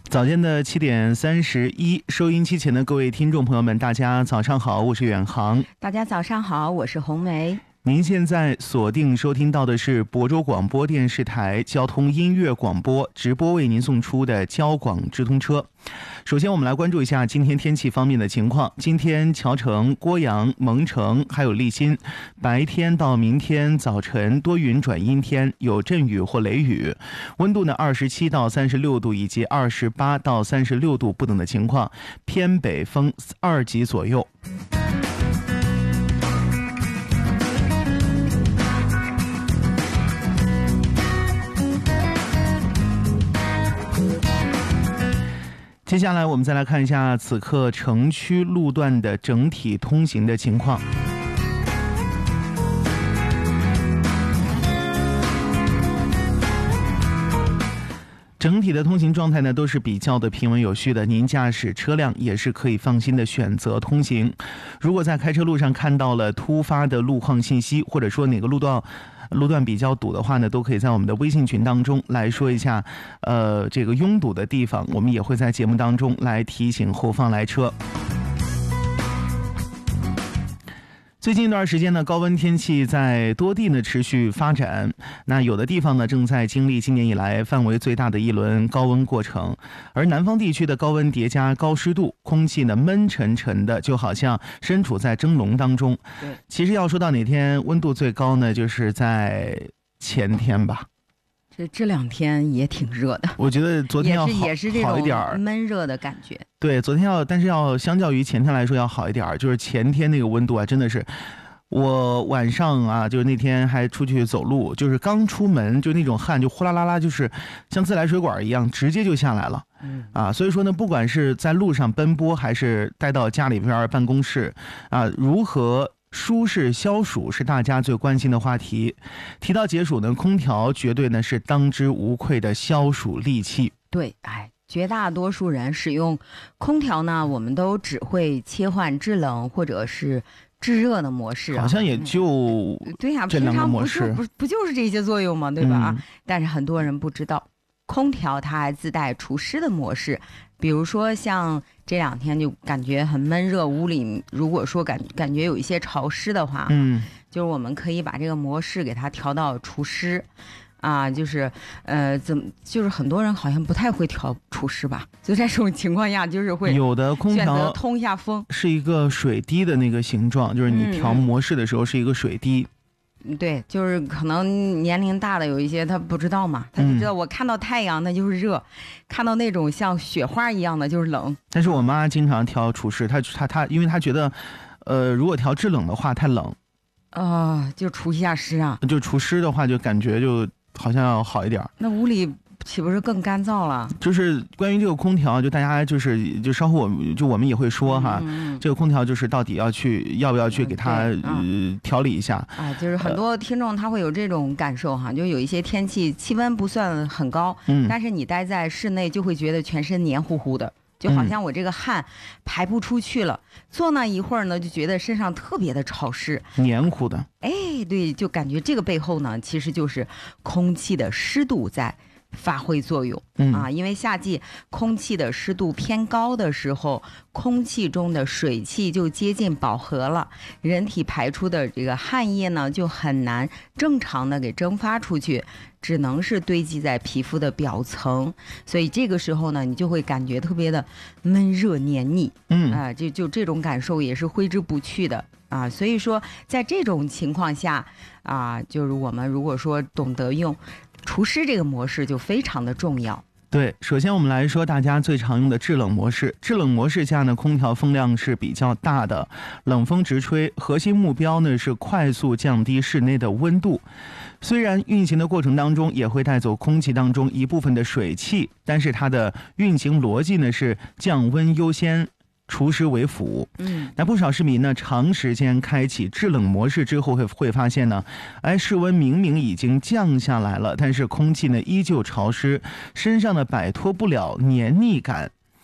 早间的7:31，收音机前的各位听众朋友们，大家早上好，我是远航。 大家早上好，我是红梅。 您现在锁定收听到的是亳州广播电视台交通音乐广播直播为您送出的交广直通车。首先我们来关注一下今天天气方面的情况。今天谯城、郭阳、蒙城还有利辛，白天到明天早晨多云转阴天，有阵雨或雷雨，温度呢27到36度以及28到36度不等的情况，偏北风2级左右。接下来我们再来看一下此刻城区路段的整体通行的情况。整体的通行状态呢都是比较的平稳有序的，您驾驶车辆也是可以放心的选择通行。如果在开车路上看到了突发的路况信息，或者说哪个路段比较堵的话呢，都可以在我们的微信群当中来说一下这个拥堵的地方，我们也会在节目当中来提醒后方来车。最近一段时间呢，高温天气在多地呢持续发展，那有的地方呢正在经历今年以来范围最大的一轮高温过程，而南方地区的高温叠加高湿度，空气呢闷沉沉的，就好像身处在蒸笼当中。其实要说到哪天温度最高呢，就是在前天吧。 这2天也挺热的， 我觉得昨天要也是这好一点， 闷热的感觉。 对，昨天但是要相较于前天来说要好一点，就是前天那个温度啊，真的是，我晚上啊，就是那天还出去走路，就是刚出门就那种汗就呼啦啦啦，就是像自来水管一样，直接就下来了。所以说呢，不管是在路上奔波，还是待到家里边办公室啊，如何舒适消暑是大家最关心的话题。提到解暑呢，空调绝对呢是当之无愧的消暑利器。 对，绝大多数人使用空调呢，我们都只会切换制冷或者是制热的模式， 好像也就对呀， 这两个模式， 不就是这些作用吗？对吧？但是很多人不知道，空调它还自带除湿的模式。比如说像这2天就感觉很闷热，屋里如果说感觉有一些潮湿的话，就是我们可以把这个模式给它调到除湿啊，就是就是很多人好像不太会调除湿吧，就在这种情况下，就是会有的空调选择通一下风， 是一个水滴的那个形状，就是你调模式的时候是一个水滴。 对，就是可能年龄大的有一些他不知道嘛，他就知道我看到太阳那就是热，看到那种像雪花一样的就是冷。 但是我妈经常调除湿，她因为她觉得如果调制冷的话太冷就除一下湿啊， 就除湿的话就感觉就好像要好一点。 那屋里岂不是更干燥了？就是关于这个空调，就大家就稍后我们也会说哈，这个空调就是到底要不要去给它调理一下啊？就是很多听众他会有这种感受哈，就有一些天气气温不算很高，但是你待在室内就会觉得全身黏糊糊的，就好像我这个汗排不出去了，坐那一会儿呢，就觉得身上特别的潮湿， 黏糊的。 对，就感觉这个背后呢，其实就是空气的湿度在发挥作用因为夏季空气的湿度偏高的时候，空气中的水汽就接近饱和了，人体排出的这个汗液呢就很难正常的给蒸发出去，只能是堆积在皮肤的表层，所以这个时候呢，你就会感觉特别的闷热黏腻，就这种感受也是挥之不去的所以说在这种情况下就是我们如果说懂得用除湿这个模式就非常的重要。 对，首先我们来说大家最常用的制冷模式。制冷模式下呢，空调风量是比较大的，冷风直吹，核心目标呢是快速降低室内的温度。虽然运行的过程当中也会带走空气当中一部分的水汽，但是它的运行逻辑呢是降温优先，除湿为辅。那不少市民呢，长时间开启制冷模式之后会发现呢，室温明明已经降下来了，但是空气呢依旧潮湿，身上呢摆脱不了黏腻感。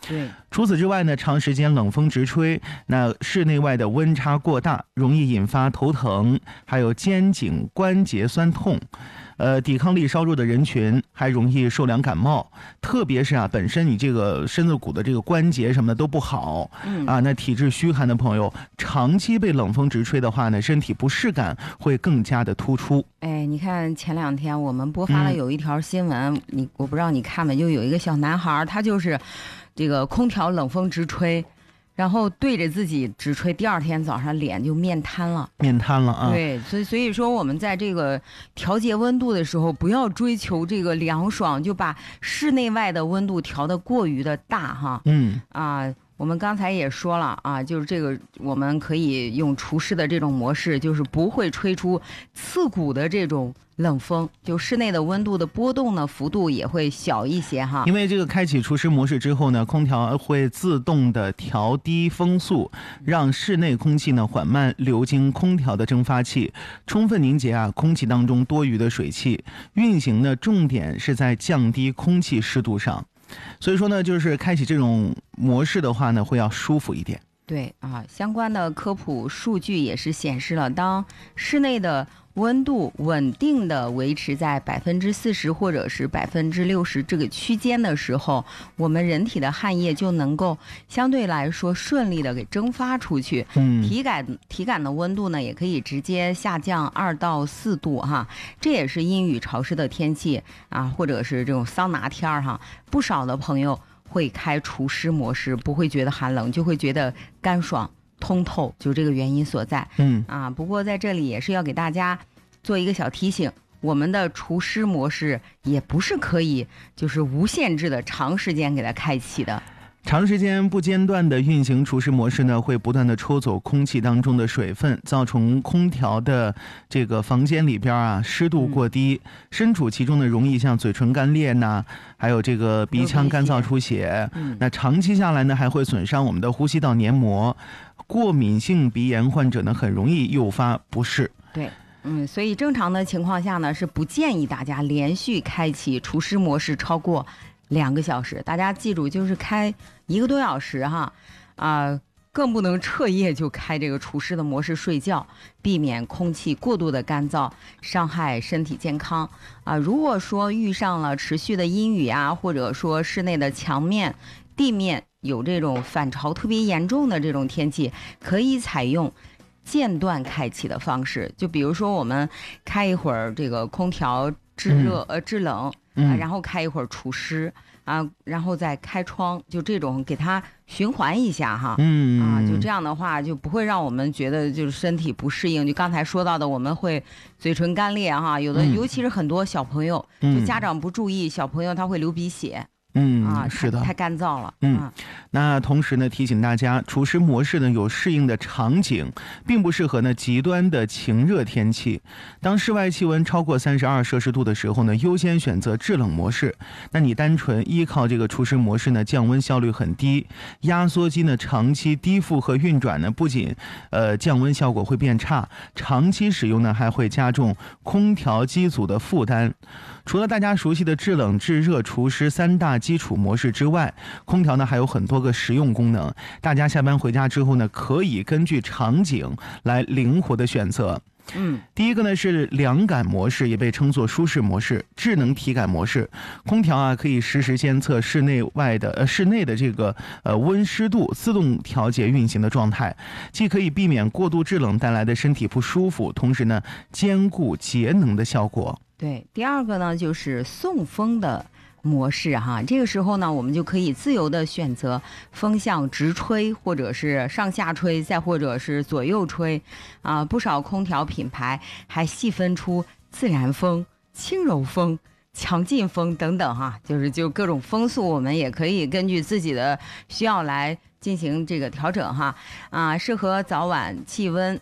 对， 除此之外呢，长时间冷风直吹，那室内外的温差过大，容易引发头疼，还有肩颈关节酸痛。抵抗力稍弱的人群还容易受凉感冒，特别是本身你这个身子骨的这个关节什么的都不好，那体质虚寒的朋友，长期被冷风直吹的话呢，身体不适感会更加的突出。 你看前2天我们播发了有一条新闻，我不知道你看没，就有一个小男孩，他就是这个空调冷风直吹，然后对着自己直吹，第2天早上脸就面瘫了啊！对，所以说我们在这个调节温度的时候，不要追求这个凉爽，就把室内外的温度调得过于的大哈。我们刚才也说了啊，就是这个我们可以用除湿的这种模式，就是不会吹出刺骨的这种冷风，就室内的温度的波动呢幅度也会小一些哈。 因为这个开启除湿模式之后呢，空调会自动的调低风速，让室内空气呢缓慢流经空调的蒸发器，充分凝结空气当中多余的水汽。运行呢重点是在降低空气湿度上。所以说呢，就是开启这种模式的话呢，会要舒服一点。 对相关的科普数据也是显示了，当室内的温度稳定的维持在40%或者是60%这个区间的时候，我们人体的汗液就能够相对来说顺利的给蒸发出去。体感的温度呢也可以直接下降2到4度哈。这也是阴雨潮湿的天气或者是这种桑拿天哈，不少的朋友会开除湿模式，不会觉得寒冷，就会觉得干爽通透，就这个原因所在。不过在这里也是要给大家做一个小提醒，我们的除湿模式也不是可以就是无限制的长时间给它开启的。 长时间不间断的运行除湿模式呢，会不断的抽走空气当中的水分，造成空调的这个房间里边湿度过低，身处其中呢，容易像嘴唇干裂呐，还有这个鼻腔干燥出血。那长期下来呢，还会损伤我们的呼吸道黏膜，过敏性鼻炎患者呢，很容易诱发不适。 对。所以正常的情况下呢，是不建议大家连续开启除湿模式超过2个小时。大家记住，就是开1个多小时哈，更不能彻夜就开这个除湿的模式睡觉，避免空气过度的干燥，伤害身体健康如果说遇上了持续的阴雨或者说室内的墙面、地面有这种反潮特别严重的这种天气，可以采用间断开启的方式。就比如说我们开一会儿这个空调制冷然后开一会儿除湿然后再开窗，就这种给它循环一下哈。就这样的话就不会让我们觉得就是身体不适应。就刚才说到的，我们会嘴唇干裂哈，有的尤其是很多小朋友，就家长不注意，小朋友他会流鼻血。 是的， 太干燥了。 那同时呢，提醒大家，除湿模式呢有适应的场景，并不适合呢极端的晴热天气。当室外气温超过32摄氏度的时候呢，优先选择制冷模式。那你单纯依靠这个除湿模式呢，降温效率很低。压缩机呢长期低负荷运转呢，不仅降温效果会变差，长期使用呢还会加重空调机组的负担。除了大家熟悉的制冷、制热、除湿3大基础模式之外，空调呢还有很多个实用功能。大家下班回家之后呢，可以根据场景来灵活的选择。第一个呢是凉感模式，也被称作舒适模式、智能体感模式。空调可以实时监测室内的这个温湿度，自动调节运行的状态，既可以避免过度制冷带来的身体不舒服，同时呢兼顾节能的效果。 对，第二个呢就是送风的模式哈，这个时候呢我们就可以自由的选择风向直吹，或者是上下吹，再或者是左右吹不少空调品牌还细分出自然风、轻柔风、强劲风等等哈，就各种风速我们也可以根据自己的需要来进行这个调整哈适合早晚气温